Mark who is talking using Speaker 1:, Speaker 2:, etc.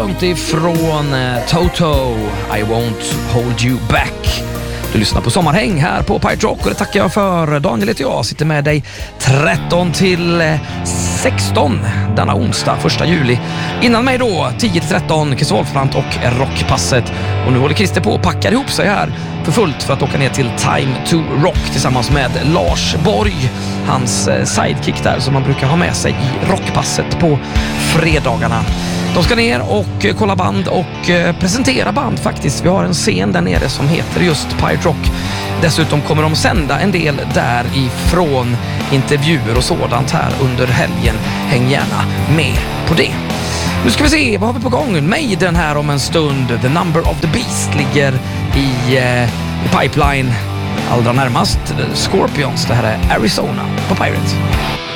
Speaker 1: Ifrån Toto, I won't hold you back. Du lyssnar på Sommarhäng här på Pirate Rock och det tackar jag för. Daniel heter jag, sitter med dig 13 till 16 denna onsdag 1 juli. Innan mig då 10 till 13 Chris Wolfrant och Rockpasset. Och nu håller Christer på och packar ihop sig här för fullt för att åka ner till Time to Rock tillsammans med Lars Borg, hans sidekick där som man brukar ha med sig i Rockpasset på fredagarna. De ska ner och kolla band och presentera band faktiskt. Vi har en scen där nere som heter just Pirate Rock. Dessutom kommer de sända en del därifrån, intervjuer och sådant här under helgen. Häng gärna med på det. Nu ska vi se, vad har vi på gång? Maiden här om en stund. The Number of the Beast ligger i pipeline. Allra närmast Scorpions. Det här är Arizona på Pirate.